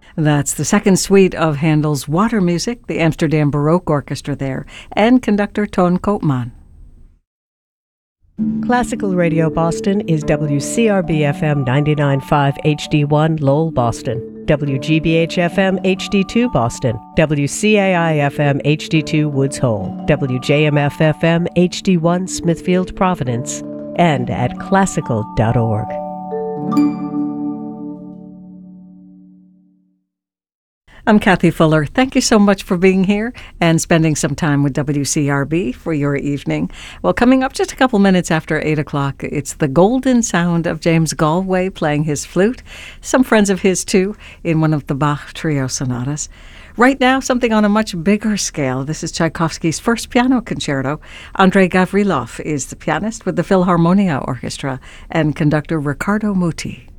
That's the second suite of Handel's Water Music, the Amsterdam Baroque Orchestra there, and conductor Toon Koopman. Classical Radio Boston is WCRB-FM 99.5 HD1 Lowell, Boston, WGBH-FM HD2 Boston, WCAI-FM HD2 Woods Hole, WJMF-FM HD1 Smithfield, Providence, and at classical.org. I'm Kathy Fuller. Thank you so much for being here and spending some time with WCRB for your evening. Well, coming up just a couple minutes after 8 o'clock, it's the golden sound of James Galway playing his flute, some friends of his too, in one of the Bach trio sonatas. Right now, something on a much bigger scale. This is Tchaikovsky's first piano concerto. Andrei Gavrilov is the pianist with the Philharmonia Orchestra and conductor Riccardo Muti.